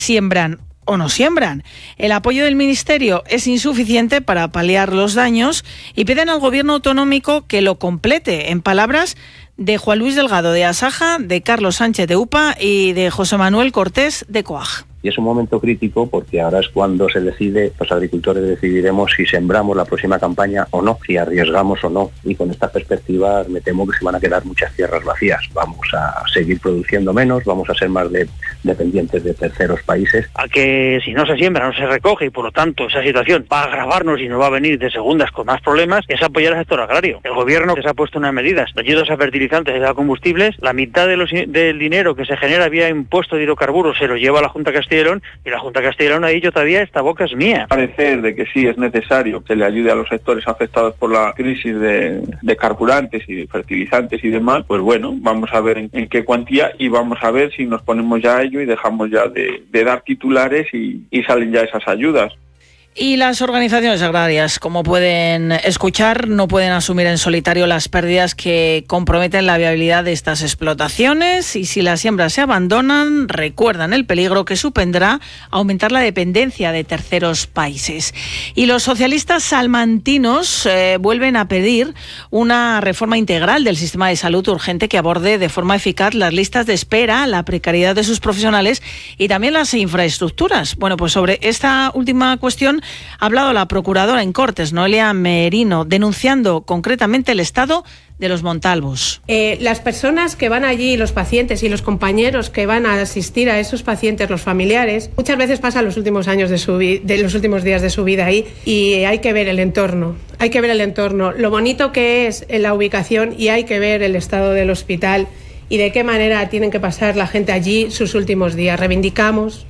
siembran o no siembran. El apoyo del Ministerio es insuficiente para paliar los daños y piden al Gobierno autonómico que lo complete, en palabras de Juan Luis Delgado de Asaja, de Carlos Sánchez de UPA y de José Manuel Cortés de COAG. Y es un momento crítico porque ahora es cuando se decide, los agricultores decidiremos si sembramos la próxima campaña o no, si arriesgamos o no. Y con esta perspectiva me temo que se van a quedar muchas tierras vacías. Vamos a seguir produciendo menos, vamos a ser más dependientes de terceros países. A que si no se siembra, no se recoge y por lo tanto esa situación va a agravarnos y nos va a venir de segundas con más problemas, es apoyar al sector agrario. El gobierno se ha puesto unas medidas de ayudas a fertilizantes y a combustibles. La mitad del dinero que se genera vía impuesto de hidrocarburos se lo lleva a la Junta de Castilla y León, y la Junta de Castilla y León ha dicho todavía esta boca es mía. Parecer de que sí es necesario que le ayude a los sectores afectados por la crisis de carburantes y de fertilizantes y demás, pues bueno, vamos a ver en qué cuantía y vamos a ver si nos ponemos ya a ello y dejamos ya de dar titulares y salen ya esas ayudas. Y las organizaciones agrarias, como pueden escuchar, no pueden asumir en solitario las pérdidas que comprometen la viabilidad de estas explotaciones y si las siembras se abandonan, recuerdan el peligro que supondrá aumentar la dependencia de terceros países. Y los socialistas salmantinos vuelven a pedir una reforma integral del sistema de salud urgente que aborde de forma eficaz las listas de espera, la precariedad de sus profesionales y también las infraestructuras. Bueno, pues sobre esta última cuestión ha hablado la procuradora en Cortes, Noelia Merino, denunciando concretamente el estado de los Montalvos. Las personas que van allí, los pacientes y los compañeros que van a asistir a esos pacientes, los familiares, muchas veces pasan los últimos años de los últimos días de su vida ahí y hay que ver el entorno. Hay que ver el entorno, lo bonito que es la ubicación y hay que ver el estado del hospital y de qué manera tienen que pasar la gente allí sus últimos días. Reivindicamos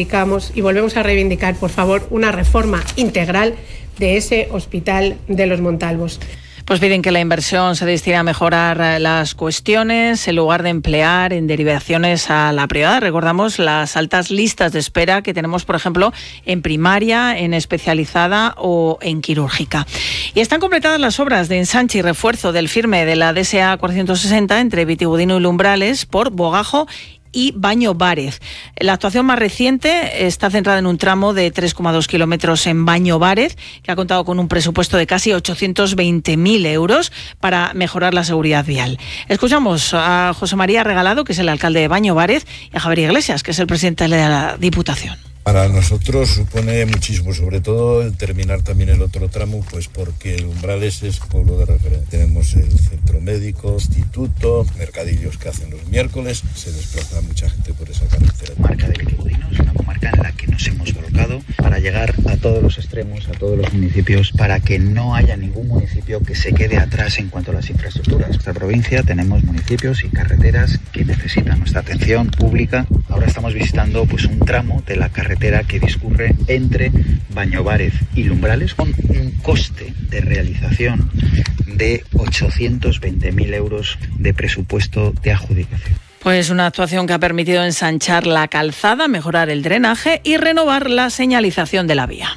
y volvemos a reivindicar, por favor, una reforma integral de ese hospital de los Montalvos. Pues piden que la inversión se destine a mejorar las cuestiones en lugar de emplear en derivaciones a la privada. Recordamos las altas listas de espera que tenemos, por ejemplo, en primaria, en especializada o en quirúrgica. Y están completadas las obras de ensanche y refuerzo del firme de la DSA 460 entre Vitigudino y Lumbrales por Bogajo y Baño Várez. La actuación más reciente está centrada en un tramo de 3,2 kilómetros en Baño Várez, que ha contado con un presupuesto de casi 820.000 euros para mejorar la seguridad vial. Escuchamos a José María Regalado, que es el alcalde de Baño Várez, y a Javier Iglesias, que es el presidente de la Diputación. Para nosotros supone muchísimo, sobre todo el terminar también el otro tramo, pues porque el Umbrales es pueblo de referencia. Tenemos el centro médico, instituto, mercadillos que hacen los miércoles, se desplaza mucha gente por esa carretera. La comarca de Vitigudino es una comarca en la que nos hemos volcado para llegar a todos los extremos, a todos los municipios, para que no haya ningún municipio que se quede atrás en cuanto a las infraestructuras. En nuestra provincia tenemos municipios y carreteras que necesitan nuestra atención pública. Ahora estamos visitando pues un tramo de la carretera que discurre entre Baño Várez y Lumbrales con un coste de realización de 820.000 euros de presupuesto de adjudicación. Pues una actuación que ha permitido ensanchar la calzada, mejorar el drenaje y renovar la señalización de la vía.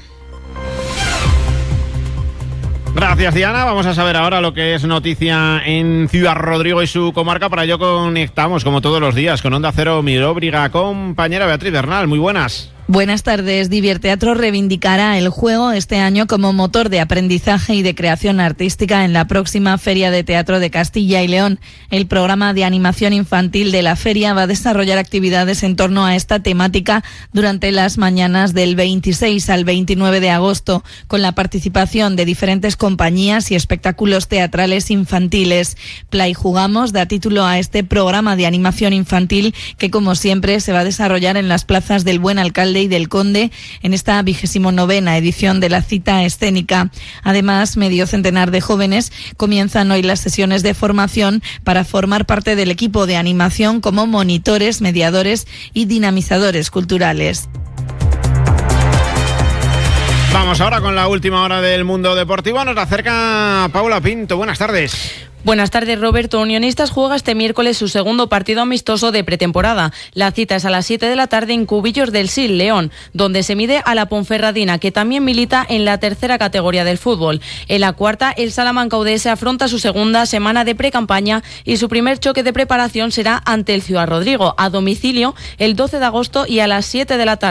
Gracias, Diana. Vamos a saber ahora lo que es noticia en Ciudad Rodrigo y su comarca. Para ello conectamos, como todos los días, con Onda Cero Miróbriga. Compañera Beatriz Bernal, muy buenas. Buenas tardes. Divierteatro reivindicará el juego este año como motor de aprendizaje y de creación artística en la próxima Feria de Teatro de Castilla y León. El programa de animación infantil de la feria va a desarrollar actividades en torno a esta temática durante las mañanas del 26 al 29 de agosto, con la participación de diferentes compañías y espectáculos teatrales infantiles. Play Jugamos da título a este programa de animación infantil que, como siempre, se va a desarrollar en las plazas del Buen Alcalde y del Conde en esta 29ª edición de la cita escénica. Además, medio centenar de jóvenes comienzan hoy las sesiones de formación para formar parte del equipo de animación como monitores, mediadores y dinamizadores culturales. Vamos ahora con la última hora del mundo deportivo. Nos la acerca Paula Pinto. Buenas tardes. Buenas tardes, Roberto. Unionistas juega este miércoles su segundo partido amistoso de pretemporada. La cita es a las 7 de la tarde en Cubillos del Sil, León, donde se mide a la Ponferradina, que también milita en la tercera categoría del fútbol. En la cuarta, el Salamanca UDS afronta su segunda semana de precampaña y su primer choque de preparación será ante el Ciudad Rodrigo, a domicilio, el 12 de agosto y a las 7 de la tarde.